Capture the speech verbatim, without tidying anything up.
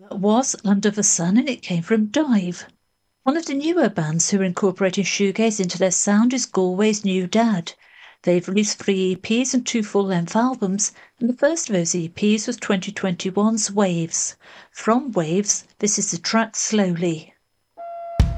was Under the Sun, and it came from Dive. One of the newer bands who are incorporating shoegaze into their sound is Galway's New Dad. They've released three E Ps and two full-length albums, and the first of those E Ps was twenty twenty-one's Waves. From Waves, this is the track Slowly.